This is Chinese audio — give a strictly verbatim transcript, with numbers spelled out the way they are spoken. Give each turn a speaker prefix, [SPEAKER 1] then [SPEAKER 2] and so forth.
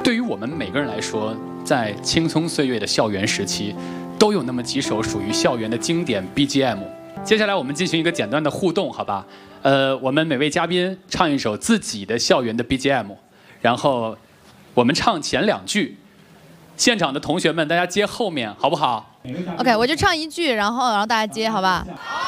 [SPEAKER 1] 对于我们每个人来说，在青葱岁月的校园时期，都有那么几首属于校园的经典 B G M。接下来我们进行一个简单的互动，好吧？呃，我们每位嘉宾唱一首自己的校园的 B G M， 然后我们唱前两句，现场的同学们大家接后面，好不好
[SPEAKER 2] ？OK， 我就唱一句，然后然后大家接，好吧？